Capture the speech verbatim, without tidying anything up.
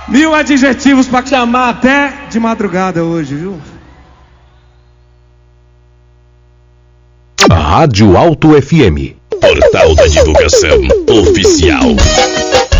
Mil adjetivos pra chamar até de madrugada hoje, viu? Rádio Alto F M. Portal da Divulgação Oficial.